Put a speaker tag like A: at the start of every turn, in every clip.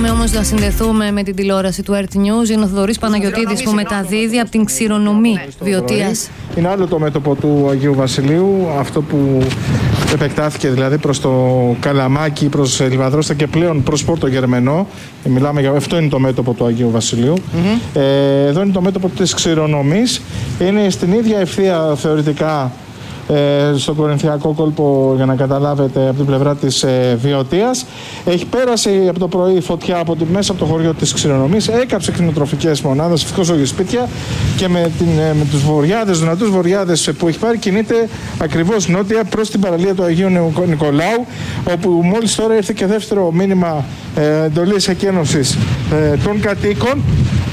A: Πάμε όμως να συνδεθούμε με την τηλεόραση του Earth News. Είναι ο Θοδωρής Παναγιωτίδης που μεταδίδει από την Ξηρονομή Βιωτίας.
B: Είναι άλλο το μέτωπο του Αγίου Βασιλείου, αυτό που επεκτάθηκε δηλαδή προς το Καλαμάκι, προς Λιβαδρόστα και πλέον προς Πόρτο Γερμενό. Μιλάμε για αυτό, είναι το μέτωπο του Αγίου Βασιλείου. Εδώ είναι το μέτωπο της Ξηρονομής. Είναι στην ίδια ευθεία θεωρητικά στον Κορινθιακό κόλπο, για να καταλάβετε, από την πλευρά της Βιωτίας. Έχει πέρασει από το πρωί φωτιά μέσα από το χωριό της Ξηρονομής, έκαψε κτηνοτροφικές μονάδες, ευτυχώς όχι σπίτια, και με τους βορειάδες, δυνατούς βορειάδες που έχει πάρει, κινείται ακριβώς νότια προς την παραλία του Αγίου Νικολάου, όπου μόλις τώρα ήρθε και δεύτερο μήνυμα εντολής εκένωσης των κατοίκων.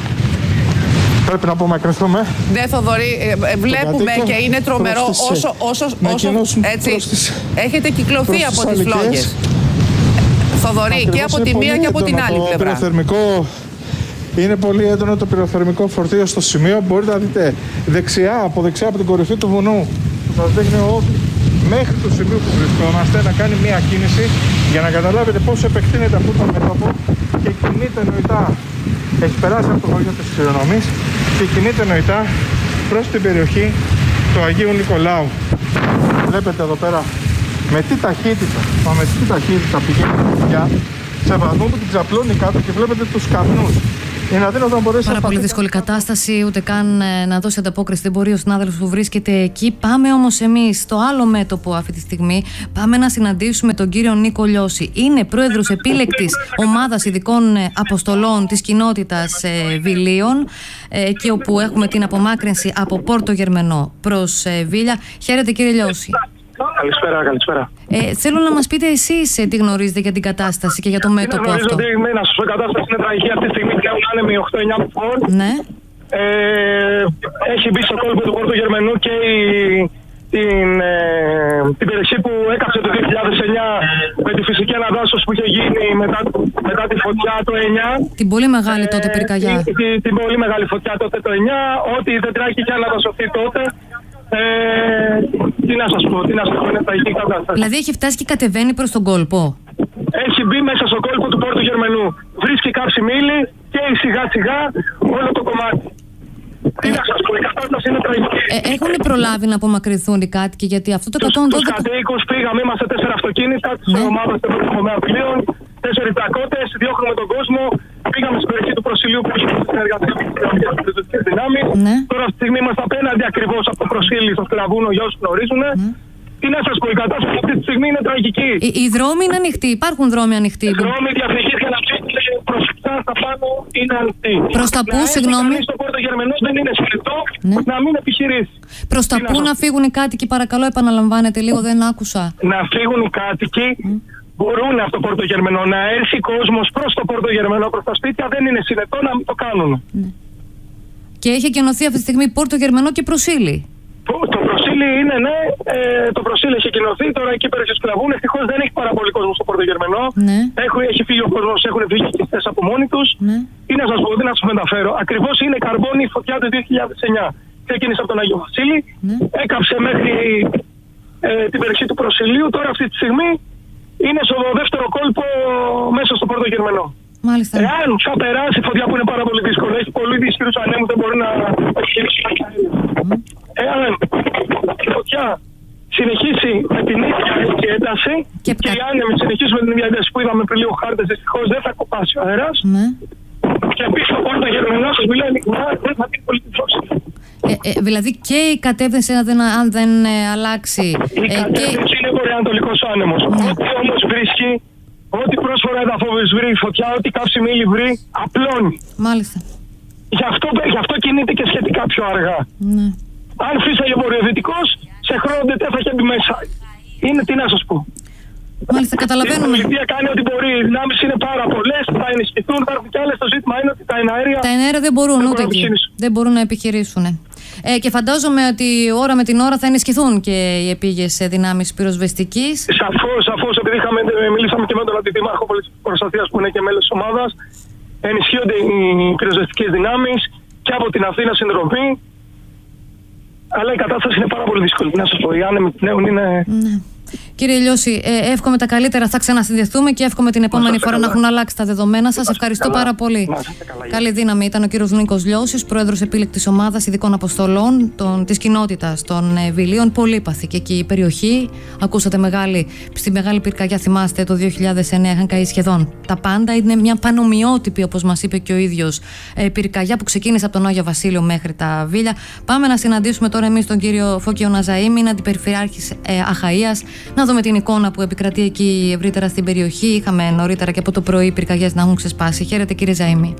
B: Πρέπει να απομακρυνθούμε.
C: Ναι, Θοδωρή, βλέπουμε και είναι τρομερό όσο έτσι έχετε κυκλοθεί από τις φλόγες. Θοδωρή, και από τη μία και από την άλλη πλευρά.
B: Πυροθερμικό, είναι πολύ έντονο το πυροθερμικό φορτίο στο σημείο. Μπορείτε να δείτε από δεξιά από την κορυφή του βουνού, που σας δείχνει μέχρι το σημείο που βρισκόμαστε, να κάνει μία κίνηση για να καταλάβετε πόσο επεκτείνεται αυτό το μέτωπο και κινείται νοητά. Έχει περάσει από το χωριό της Ξηρονομής και κινείται νοητά προς την περιοχή του Αγίου Νικολάου. Βλέπετε εδώ πέρα με τι ταχύτητα πηγαίνει η φωτιά, σε βαθμό που την ξαπλώνει κάτω, και βλέπετε τους καπνούς. Είναι αδύνατο να μπορέσει.
A: Πάρα πολύ δύσκολη κατάσταση, ούτε καν να δώσει ανταπόκριση δεν μπορεί ο συνάδελφος που βρίσκεται εκεί. Πάμε όμως εμείς στο άλλο μέτωπο αυτή τη στιγμή. Πάμε να συναντήσουμε τον κύριο Νίκο Λιώση. Είναι πρόεδρος επίλεκτης ομάδας ειδικών αποστολών της κοινότητας Βιλίων, και όπου έχουμε την απομάκρυνση από Πόρτο Γερμενό προς Βίλια. Χαίρετε, κύριε Λιώση.
D: Καλησπέρα.
A: Θέλω να μας πείτε εσείς τι γνωρίζετε για την κατάσταση και για το μέτωπο αυτό.
D: Να σας πω, η κατάσταση είναι τραγική αυτή τη στιγμή. Έχουν άνεμοι 8-9 πόν.
A: Ναι.
D: Έχει μπει στο κόλπο του Πόρτου Γερμενού και την περιοχή που έκαψε το 2009 με τη φυσική αναδάσωση που είχε γίνει μετά τη φωτιά το 9.
A: Την πολύ μεγάλη τότε πυρκαγιά.
D: Την πολύ μεγάλη φωτιά τότε το 9. Ό,τι δεν τράχει και αναδασωθεί τότε. Τι να σας πω, είναι τραγική κατάσταση.
A: Δηλαδή έχει φτάσει και κατεβαίνει προς τον κόλπο.
D: Έχει μπει μέσα στο κόλπο του Πόρτου Γερμενού. Βρίσκει κάψιμη ύλη και σιγά σιγά όλο το κομμάτι. Τι να σας πω, η κατάσταση είναι τραγική.
A: Έχουν προλάβει να απομακρυνθούν οι κάτοικοι, γιατί αυτό το 112...
D: Τους κατοίκους πήγαμε, είμαστε 4 αυτοκίνητα της ομάδας των Βιλίων, 4 τακότες, διώχνουμε τον κόσμο. Πήγαμε στην περιοχή του Προσιλίου που έχει συνεργασία με τις δυνάμεις. Τώρα αυτή τη στιγμή είμαστε απέναντι ακριβώς από το Προσίλι στο Σκλαβούνο, για όσους γνωρίζουν. Τι να σας πω, η κατάσταση αυτή τη στιγμή είναι τραγική.
A: Οι δρόμοι είναι ανοιχτοί, υπάρχουν δρόμοι ανοιχτοί.
D: Οι δρόμοι διαφυγής για να ψήφισε προσφυγιά στα πάνω είναι ανοιχτοί.
A: Προς τα πού, συγγνώμη?
D: Στο Πόρτο Γερμενό δεν είναι συνετό να μην επιχειρήσει.
A: Προς τα πού να φύγουν οι κάτοικοι, παρακαλώ, επαναλαμβάνετε λίγο, δεν άκουσα.
D: Να φύγουν οι κάτοικοι. Μπορούν από το Πόρτο Γερμενό να έρθει κόσμος προς το Πόρτο Γερμενό, προς τα σπίτια, δεν είναι συνετό να μην το κάνουν.
A: Και έχει εκενωθεί αυτή τη στιγμή Πόρτο Γερμενό και Προσίλι.
D: Το Προσίλι είναι, ναι, το Προσίλι έχει εκενωθεί, τώρα εκεί πέρα στους Σκλαβούνες. Ευτυχώς δεν έχει πάρα πολύ κόσμο στο Πόρτο Γερμενό. Έχει φύγει ο κόσμος, έχουν φύγει οι χτιστές από μόνοι τους. Τι να σας πω, τι να σας μεταφέρω. Ακριβώς είναι καρμπόνι η φωτιά του 2009. Ξεκίνησε από τον Άγιο Βασίλη, έκαψε μέχρι την περιοχή του Προσιλίου, τώρα αυτή τη στιγμή είναι στο δεύτερο κόλπο μέσα στο Πόρτο Γερμενό.
A: Μάλιστα.
D: Εάν θα περάσει φωτιά, που είναι πάρα πολύ δύσκολο, έχει πολύ ισχυρούς ανέμους, δεν μπορεί να επιχειρήσει. Εάν η φωτιά συνεχίσει με την ίδια ένταση και οι άνεμοι συνεχίσουν με την ίδια ένταση που είδαμε πριν λίγο χάρτες, δυστυχώς δεν θα κοπάσει ο αέρας. Και πίσω από Πόρτο Γερμενό, σας μιλάει ειλικρινά, δεν θα πει πολύ τυφώση.
A: Δηλαδή και η κατεύθυνση, αν δεν αλλάξει.
D: Η κατεύθυνση είναι βορειοανατολικός άνεμος. Ό,τι όμως βρίσκει, ό,τι πρόσφορα εδαφόβης βρει, φωτιά, ό,τι κάψιμη ύλη βρει, απλώνει.
A: Μάλιστα.
D: Γι' αυτό κινείται και σχετικά πιο αργά. Αν φύσαγε βορειοδυτικός, σε χρόνο δεν θα είχε μπει μέσα. Είναι, τι να σας πω.
A: Μάλιστα, καταλαβαίνουμε.
D: Η πολιτεία κάνει ό,τι μπορεί. Οι δυνάμεις είναι πάρα πολλές, θα ενισχυθούν, θα έρθουν κι άλλες. Το ζήτημα είναι ότι τα εναέρια.
A: Τα εναέρια δεν μπορούν ούτε εκεί. Δεν μπορούν να επιχειρήσουν. Και φαντάζομαι ότι ώρα με την ώρα θα ενισχυθούν και οι επίγειες δυνάμεις πυροσβεστικής.
D: Σαφώς, επειδή μιλήσαμε και με τον Αντιδήμαρχο Προστασίας που είναι και μέλος της ομάδας, ενισχύονται οι πυροσβεστικές δυνάμεις και από την Αθήνα συνδρομή. Αλλά η κατάσταση είναι πάρα πολύ δύσκολη. Να σας πω, οι άνεμοι πλέον είναι.
A: Κύριε Λιώση, εύχομαι τα καλύτερα. Θα ξανασυνδεθούμε και εύχομαι την επόμενη φορά να έχουν αλλάξει τα δεδομένα. Σας ευχαριστώ πάρα πολύ. Καλή δύναμη. Ήταν ο κύριος Νίκος Λιώσης, πρόεδρος επίλεκτης ομάδας ειδικών αποστολών της κοινότητας των Βιλίων. Πολύπαθη και εκεί η περιοχή. Ακούσατε στη μεγάλη πυρκαγιά, θυμάστε, το 2009 είχαν καεί σχεδόν τα πάντα. Είναι μια πανομοιότυπη, όπως μας είπε και ο ίδιος, πυρκαγιά που ξεκίνησε από τον Άγιο Βασίλειο μέχρι τα Βίλια. Πάμε να συναντήσουμε τώρα εμείς τον κύριο Φώκιο Ναζαήμι, είναι αντιπεριφερειάρχης Αχαΐας, να δούμε την εικόνα που επικρατεί εκεί ευρύτερα στην περιοχή. Είχαμε νωρίτερα και από το πρωί πυρκαγιές να έχουν ξεσπάσει. Χαίρετε, κύριε Ζαήμι.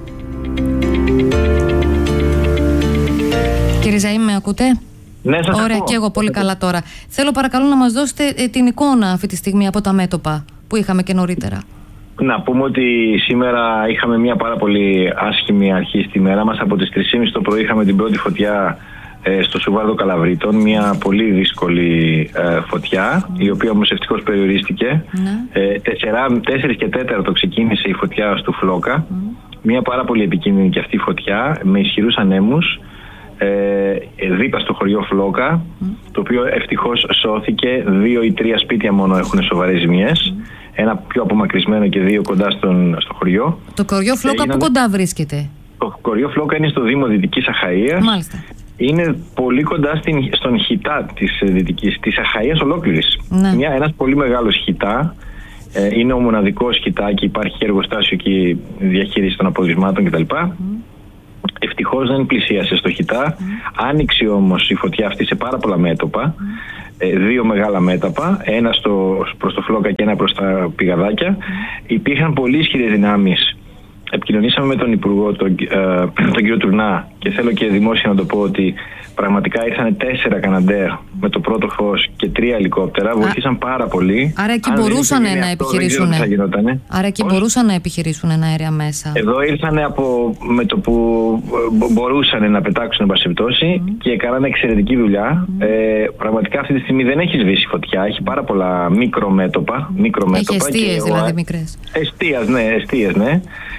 A: Κύριε Ζαήμι, με ακούτε?
E: Ναι, σας
A: Ωραία,
E: ακούω.
A: και εγώ πολύ καλά τώρα. Θέλω παρακαλώ να μας δώσετε την εικόνα αυτή τη στιγμή από τα μέτωπα που είχαμε και νωρίτερα.
E: Να πούμε ότι σήμερα είχαμε μια πάρα πολύ άσχημη αρχή στη μέρα μας. Από τις 3.30 το πρωί είχαμε την πρώτη φωτιά στο Σουβάρδο Καλαβρίτων. Μια πολύ δύσκολη φωτιά, η οποία όμως ευτυχώς περιορίστηκε. 4 και 4 ξεκίνησε η φωτιά στο Φλόκα. Μια πάρα πολύ επικίνδυνη και αυτή φωτιά, με ισχυρούς ανέμους. Δίπλα στο χωριό Φλόκα, το οποίο ευτυχώς σώθηκε. 2 ή 3 σπίτια μόνο έχουν σοβαρές ζημιές. Ένα πιο απομακρυσμένο και 2 κοντά στο χωριό.
A: Το χωριό Φλόκα πού κοντά βρίσκεται? Το
E: χωριό Φλόκα είναι στο Δήμο Δυτικής Αχαΐας.
A: Μάλιστα.
E: Είναι πολύ κοντά στον χιτά της Αχαΐας ολόκληρης. Ναι. Ένας πολύ μεγάλος χιτά. Είναι ο μοναδικός χιτά και υπάρχει εργοστάσιο και διαχείριση των αποδεισμάτων κτλ. Ευτυχώς δεν πλησίασε στο χιτά. Άνοιξε όμως η φωτιά αυτή σε πάρα πολλά μέτωπα. 2 μεγάλα μέτωπα, ένα προς το Φλόκα και ένα προς τα πηγαδάκια. Υπήρχαν πολύ ισχυρές δυνάμεις. Επικοινωνήσαμε με τον Υπουργό, τον κύριο Τουρνά, και θέλω και δημόσια να το πω ότι πραγματικά ήρθαν 4 Καναντέρ με το πρώτο φως και 3 ελικόπτερα. Βοήθησαν πάρα πολύ.
A: Άρα εκεί μπορούσαν να επιχειρήσουν. Άρα εκεί μπορούσαν να επιχειρήσουν αέρια μέσα.
E: Εδώ ήρθαν με το που μπορούσαν να πετάξουν, εν πάση περιπτώσει, και κάνανε εξαιρετική δουλειά. Πραγματικά αυτή τη στιγμή δεν έχει σβήσει φωτιά. Έχει πάρα πολλά μικρομέτωπα.
A: Έχει εστίες δηλαδή μικρές.
E: Εστίες, ναι.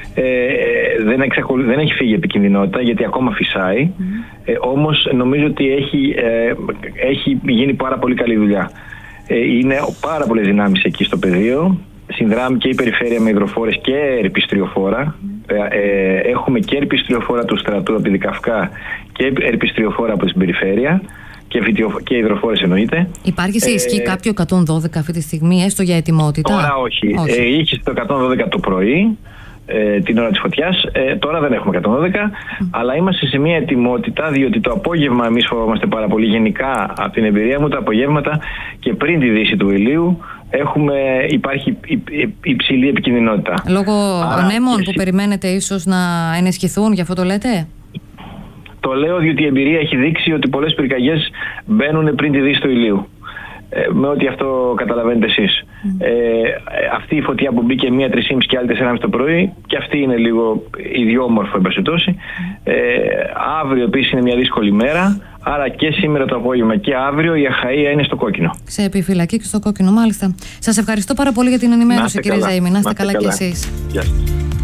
E: Δεν έχει φύγει επικινδυνότητα γιατί ακόμα φυσάει. Όμως νομίζω ότι έχει γίνει πάρα πολύ καλή δουλειά. Είναι πάρα πολλές δυνάμεις εκεί στο πεδίο. Συνδράμει και η περιφέρεια με υδροφόρες και ερπιστριοφόρα. Έχουμε και ερπιστριοφόρα του στρατού από τη Δικαυκά και ερπιστριοφόρα από την περιφέρεια. Και υδροφόρες εννοείται.
A: Υπάρχει σε ισχύ κάποιο 112 αυτή τη στιγμή, έστω για ετοιμότητα?
E: Τώρα όχι. Είχε το 112 το πρωί, την ώρα της φωτιάς. Τώρα δεν έχουμε 112, αλλά είμαστε σε μια ετοιμότητα, διότι το απόγευμα εμείς φοβόμαστε πάρα πολύ. Γενικά, από την εμπειρία μου, τα απογεύματα και πριν τη δύση του ηλίου υπάρχει υψηλή επικινδυνότητα.
A: Λόγω ανέμων που περιμένετε ίσως να ενισχυθούν, γι' αυτό το λέτε?
E: Το λέω διότι η εμπειρία έχει δείξει ότι πολλές πυρκαγιές μπαίνουν πριν τη δύση του ηλίου. Με ό,τι αυτό καταλαβαίνετε εσείς. Αυτή η φωτιά που μπήκε 1, 3,5 και άλλη 4,5 το πρωί, και αυτή είναι λίγο ιδιόμορφο, εν πάση περιπτώσει. Αύριο επίσης είναι μια δύσκολη μέρα. Άρα και σήμερα το απόγευμα και αύριο η Αχαΐα είναι στο κόκκινο.
A: Σε επιφυλακή και στο κόκκινο, μάλιστα. Σας ευχαριστώ πάρα πολύ για την ενημέρωση, κύριε Ζαήμι. Να είστε καλά κι εσείς.
E: Γεια σας.